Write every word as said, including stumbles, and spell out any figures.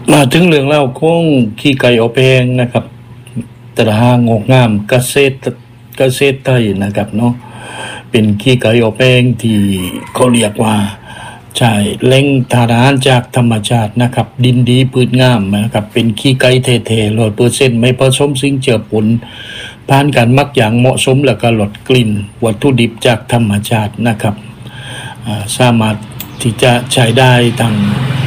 มาถึงเรื่องเล่าของขี้ไก่อบแห้งนะครับแต่ละห้างงอกงามเกษตรเกษตรไทยนะครับเนาะเป็นขี้ไก่อบแห้งที่เขาเรียกว่าใช่แหล่งทานอาหารจากธรรมชาตินะครับดินดีพืชงามนะครับเป็นขี้ไก่แท้ๆ ร้อยเปอร์เซ็นต์ ไม่ผสมสิ่งเจือปนผ่านการหมักอย่างเหมาะสมแล้วก็ลดกลิ่นวัตถุดิบจากธรรมชาตินะครับอ่าสามารถที่จะใช้ได้ทั้ง